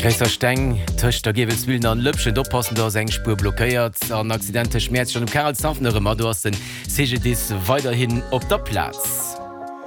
Gräser Steng töcht der Gewelswillen an Lëpsche dopassen der seg Spur blockéiert an accidente Schmerz schon Kerl Safnerem du hast den CGDs weiterhin op der Platz.